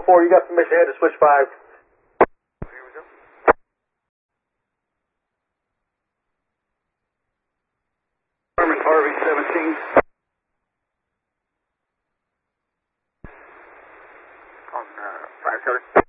4, you got permission ahead to switch 5. Here we go. Harvey 17. On 5 cutter.